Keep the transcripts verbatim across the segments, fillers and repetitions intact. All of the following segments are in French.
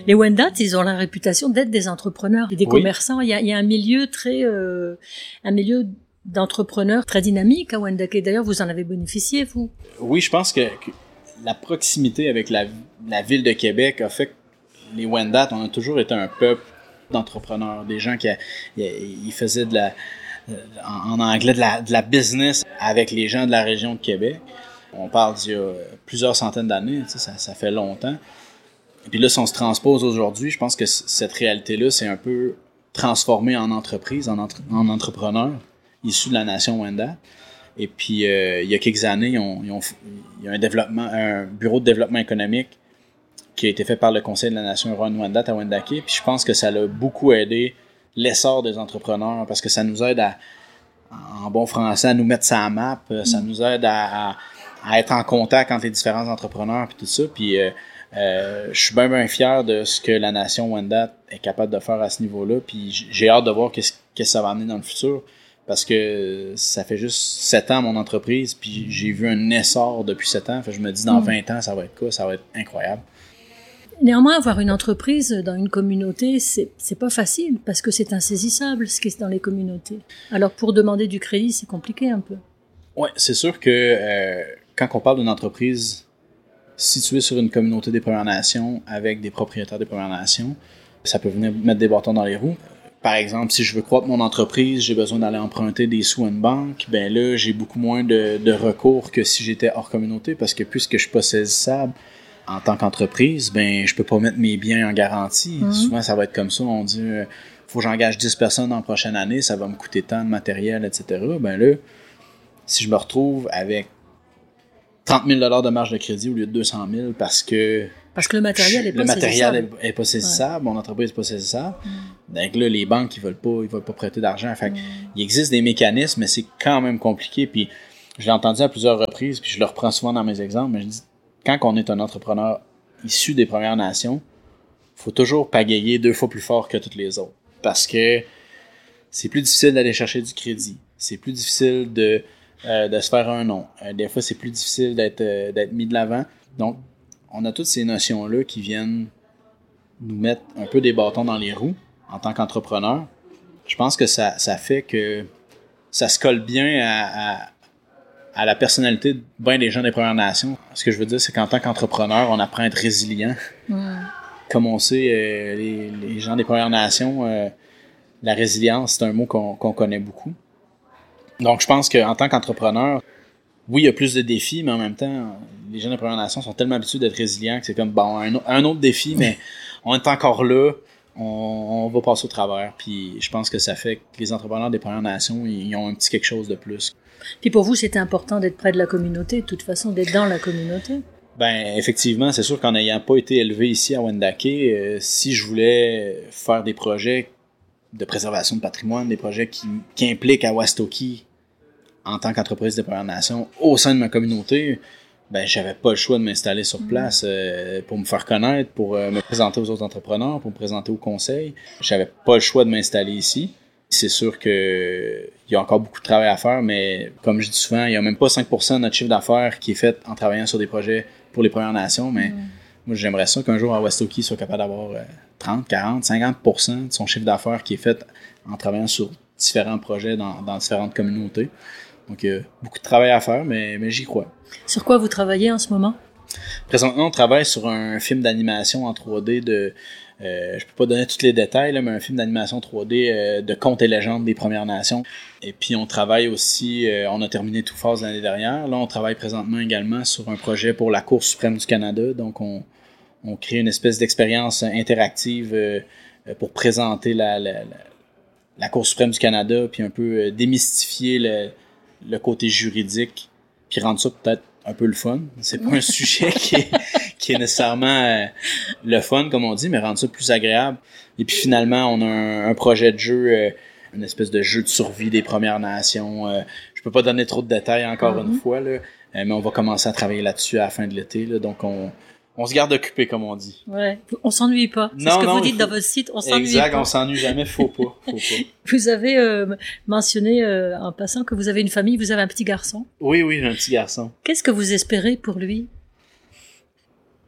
Les Wendat, ils ont la réputation d'être des entrepreneurs et des Oui. commerçants. Il y a, il y a un milieu très, euh, un milieu d'entrepreneurs très dynamique à Wendake. D'ailleurs, vous en avez bénéficié, vous. Oui, je pense que, que la proximité avec la, la ville de Québec a fait que les Wendat, on a toujours été un peuple d'entrepreneurs, des gens qui ils faisaient de la, en anglais, de la, de la business avec les gens de la région de Québec. On parle d'il y a plusieurs centaines d'années, tu sais, ça, ça fait longtemps. Et puis là, si on se transpose aujourd'hui, je pense que c- cette réalité-là, c'est un peu transformé en entreprise, en, entre, en entrepreneur, issu de la nation Wendat. Et puis, euh, il y a quelques années, ils ont, ils ont, il y a un développement, un bureau de développement économique qui a été fait par le Conseil de la nation Huron-Wendat à Wendake. Puis je pense que ça l'a beaucoup aidé l'essor des entrepreneurs parce que ça nous aide à, en bon français, à nous mettre ça à map. Ça nous aide à, à, à être en contact entre les différents entrepreneurs puis tout ça. Puis euh, euh, je suis bien, bien fier de ce que la nation Wendat est capable de faire à ce niveau-là. Puis j'ai hâte de voir qu'est-ce que ça va amener dans le futur. Parce que ça fait juste sept ans mon entreprise, puis j'ai vu un essor depuis sept ans. Fait que je me dis, dans vingt ans, ça va être quoi? Ça va être incroyable. Néanmoins, avoir une entreprise dans une communauté, c'est, c'est pas facile, parce que c'est insaisissable, ce qui est dans les communautés. Alors, pour demander du crédit, c'est compliqué un peu. Ouais, c'est sûr que euh, quand on parle d'une entreprise située sur une communauté des Premières Nations, avec des propriétaires des Premières Nations, ça peut venir mettre des bâtons dans les roues. Par exemple, si je veux croître mon entreprise, j'ai besoin d'aller emprunter des sous à une banque, ben là, j'ai beaucoup moins de, de recours que si j'étais hors communauté, parce que puisque je suis pas saisissable en tant qu'entreprise, ben je peux pas mettre mes biens en garantie. Mm-hmm. Souvent, ça va être comme ça, on dit euh, faut que j'engage dix personnes en prochaine année, ça va me coûter tant de matériel, et cetera. Ben là, si je me retrouve avec trente mille dollars de marge de crédit au lieu de deux cent mille parce que Parce que le matériel je, est pas le matériel saisissable. est, est pas saisissable, ouais. Mon entreprise est pas saisissable. Mm. Donc là, les banques, ils veulent pas, ils veulent pas prêter d'argent. Fait mm. Il existe des mécanismes, mais c'est quand même compliqué. Puis je l'ai entendu à plusieurs reprises, puis je le reprends souvent dans mes exemples, mais je dis, quand on est un entrepreneur issu des Premières Nations, faut toujours pagayer deux fois plus fort que toutes les autres. Parce que c'est plus difficile d'aller chercher du crédit. C'est plus difficile de, euh, de se faire un nom. Euh, des fois, c'est plus difficile d'être, euh, d'être mis de l'avant. Donc, on a toutes ces notions-là qui viennent nous mettre un peu des bâtons dans les roues en tant qu'entrepreneur. Je pense que ça, ça fait que ça se colle bien à, à, à la personnalité de bien des gens des Premières Nations. Ce que je veux dire, c'est qu'en tant qu'entrepreneur, on apprend à être résilient. Mm. Comme on sait, euh, les, les gens des Premières Nations, euh, la résilience, c'est un mot qu'on, qu'on connaît beaucoup. Donc, je pense qu'en tant qu'entrepreneur, oui, il y a plus de défis, mais en même temps, les gens des Premières Nations sont tellement habitués d'être résilients que c'est comme, bon, un, un autre défi, mais on est encore là, on, on va passer au travers. Puis je pense que ça fait que les entrepreneurs des Premières Nations, ils ont un petit quelque chose de plus. Puis pour vous, c'était important d'être près de la communauté, de toute façon, d'être dans la communauté? Ben, effectivement, c'est sûr qu'en n'ayant pas été élevé ici à Wendake, euh, si je voulais faire des projets de préservation de patrimoine, des projets qui, qui impliquent à Waustoki en tant qu'entreprise des Premières Nations au sein de ma communauté, ben j'avais pas le choix de m'installer sur place euh, pour me faire connaître, pour euh, me présenter aux autres entrepreneurs, pour me présenter au conseil. J'avais pas le choix de m'installer ici. C'est sûr que il y a encore beaucoup de travail à faire, mais comme je dis souvent, il y a même pas cinq pour cent de notre chiffre d'affaires qui est fait en travaillant sur des projets pour les Premières Nations, mais mm. moi j'aimerais ça qu'un jour à Waustoki soit capable d'avoir euh, trente, quarante, cinquante pour cent de son chiffre d'affaires qui est fait en travaillant sur différents projets dans, dans différentes communautés. Donc, il y a beaucoup de travail à faire, mais, mais j'y crois. Sur quoi vous travaillez en ce moment? Présentement, on travaille sur un film d'animation en trois D de... Euh, je peux pas donner tous les détails, là, mais un film d'animation trois D euh, de contes et légendes des Premières Nations. Et puis, on travaille aussi... Euh, on a terminé tout phase l'année dernière. Là, on travaille présentement également sur un projet pour la Cour suprême du Canada. Donc, on, on crée une espèce d'expérience interactive euh, pour présenter la, la, la, la Cour suprême du Canada, puis un peu euh, démystifier le... le côté juridique, puis rendre ça peut-être un peu le fun. C'est pas un sujet qui est, qui est nécessairement euh, le fun, comme on dit, mais rendre ça plus agréable. Et puis finalement, on a un, un projet de jeu, euh, une espèce de jeu de survie des Premières Nations. Euh, je peux pas donner trop de détails encore mm-hmm. une fois, là, euh, mais on va commencer à travailler là-dessus à la fin de l'été. Là, donc on On se garde occupé, comme on dit. Ouais. On s'ennuie pas. C'est non, ce que non, vous dites faut... dans votre site. On s'ennuie exact, pas. on s'ennuie jamais. Faut pas. Faut pas. Vous avez euh, mentionné euh, en passant que vous avez une famille. Vous avez un petit garçon. Oui, oui, j'ai un petit garçon. Qu'est-ce que vous espérez pour lui?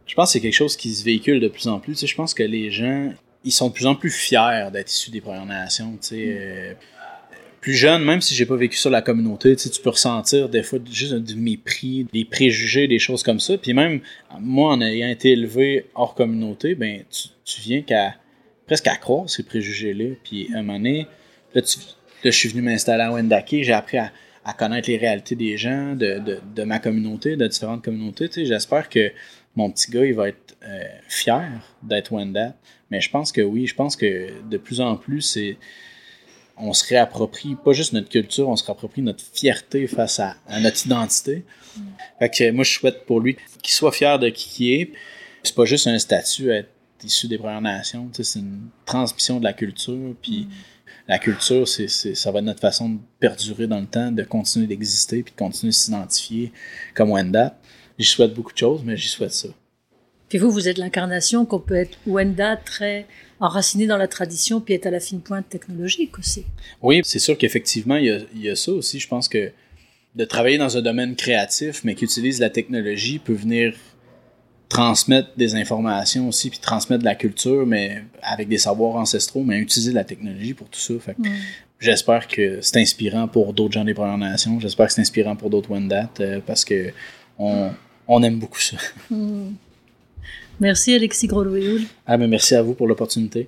Je pense que c'est quelque chose qui se véhicule de plus en plus. Tu sais, je pense que les gens, ils sont de plus en plus fiers d'être issus des Premières Nations. Tu sais, euh, plus jeune, même si j'ai pas vécu sur la communauté, tu sais, tu peux ressentir des fois juste du mépris, des préjugés, des choses comme ça. Puis même, moi, en ayant été élevé hors communauté, ben tu, tu viens qu'à presque à croire ces préjugés-là. Puis à un moment donné, là, tu, là je suis venu m'installer à Wendake, j'ai appris à, à connaître les réalités des gens, de, de, de ma communauté, de différentes communautés. Tu sais, j'espère que mon petit gars, il va être euh, fier d'être Wendat. Mais je pense que oui, je pense que de plus en plus, c'est on se réapproprie pas juste notre culture, on se réapproprie notre fierté face à, à notre identité. Mm. Fait que moi, je souhaite pour lui qu'il soit fier de qui il est. C'est pas juste un statut à être issu des Premières Nations, tu sais, c'est une transmission de la culture. Puis mm. la culture, c'est, c'est, ça va être notre façon de perdurer dans le temps, de continuer d'exister, puis de continuer de s'identifier comme Wendat. J'y souhaite beaucoup de choses, mais j'y souhaite ça. Puis vous, vous êtes l'incarnation qu'on peut être Wendat, très enraciné dans la tradition, puis être à la fine pointe technologique aussi. Oui, c'est sûr qu'effectivement, il y a, il y a ça aussi. Je pense que de travailler dans un domaine créatif, mais qui utilise la technologie, peut venir transmettre des informations aussi, puis transmettre de la culture, mais avec des savoirs ancestraux, mais utiliser la technologie pour tout ça. Fait que mm. J'espère que c'est inspirant pour d'autres gens des Premières Nations. J'espère que c'est inspirant pour d'autres Wendat, euh, parce que on, on aime beaucoup ça. Mm. Merci Alexis Gros-Louis-Houle. Ah, mais merci à vous pour l'opportunité.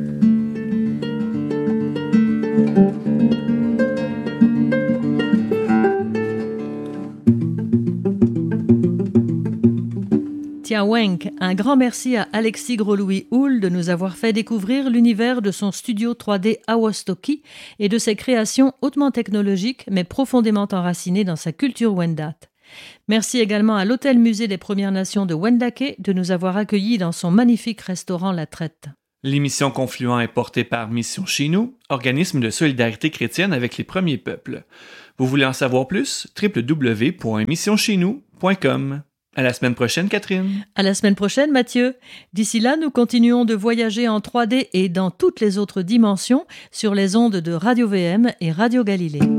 Tiawenk, un grand merci à Alexis Gros-Louis-Houle de nous avoir fait découvrir l'univers de son studio trois D Awostoki et de ses créations hautement technologiques mais profondément enracinées dans sa culture Wendat. Merci également à l'Hôtel-Musée des Premières Nations de Wendake de nous avoir accueillis dans son magnifique restaurant La Traite. L'émission Confluent est portée par Mission Chez Nous, organisme de solidarité chrétienne avec les premiers peuples. Vous voulez en savoir plus? w w w point mission chez nous point com. À la semaine prochaine, Catherine. À la semaine prochaine, Mathieu. D'ici là, nous continuons de voyager en trois D et dans toutes les autres dimensions sur les ondes de Radio V M et Radio Galilée.